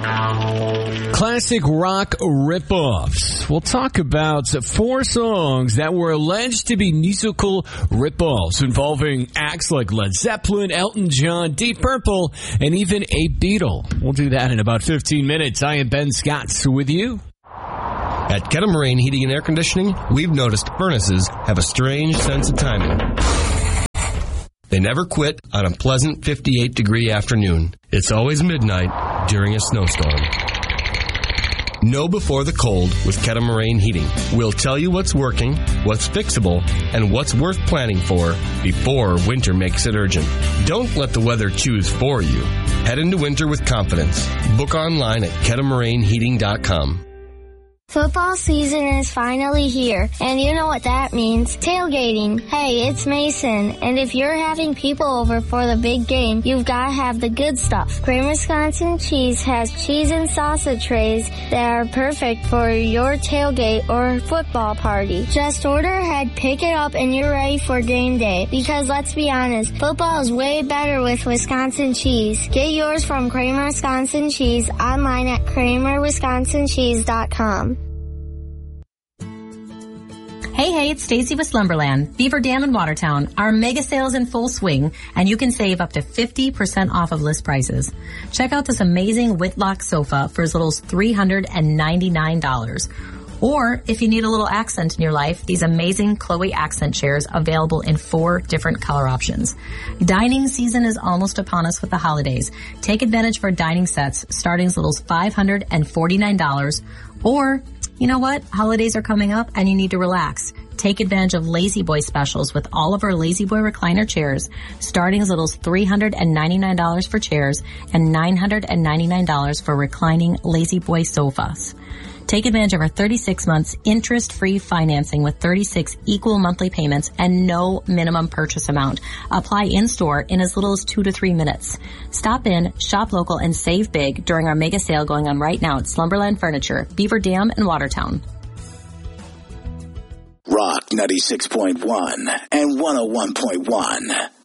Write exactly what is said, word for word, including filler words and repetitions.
Classic rock ripoffs. We'll talk about four songs that were alleged to be musical ripoffs involving acts like Led Zeppelin, Elton John, Deep Purple, and even a Beatle. We'll do that in about fifteen minutes. I am Ben Scott with you. At Kettle-Moraine Heating and Air Conditioning, we've noticed furnaces have a strange sense of timing. They never quit on a pleasant fifty-eight degree afternoon. It's always midnight during a snowstorm. Know before the cold with Kettle-Moraine Heating. We'll tell you what's working, what's fixable, and what's worth planning for before winter makes it urgent. Don't let the weather choose for you. Head into winter with confidence. Book online at kettle moraine heating dot com. Football season is finally here, and you know what that means. Tailgating. Hey, it's Mason, and if you're having people over for the big game, you've got to have the good stuff. Kramer Wisconsin Cheese has cheese and salsa trays that are perfect for your tailgate or football party. Just order ahead, pick it up, and you're ready for game day. Because let's be honest, football is way better with Wisconsin cheese. Get yours from Kramer Wisconsin Cheese online at kramer wisconsin cheese dot com. Hey, hey, it's Stacy with Slumberland, Beaver Dam in Watertown. Our mega sales in full swing, and you can save up to fifty percent off of list prices. Check out this amazing Whitlock sofa for as little as three hundred ninety-nine dollars. Or, if you need a little accent in your life, these amazing Chloe accent chairs available in four different color options. Dining season is almost upon us with the holidays. Take advantage of our dining sets starting as little as five hundred forty-nine dollars. Or, you know what? Holidays are coming up and you need to relax. Take advantage of Lazy Boy specials with all of our Lazy Boy recliner chairs, starting as little as three hundred ninety-nine dollars for chairs and nine hundred ninety-nine dollars for reclining Lazy Boy sofas. Take advantage of our thirty-six months interest-free financing with thirty-six equal monthly payments and no minimum purchase amount. Apply in-store in as little as two to three minutes. Stop in, shop local, and save big during our mega sale going on right now at Slumberland Furniture, Beaver Dam, and Watertown. Rock ninety-six point one and one oh one point one.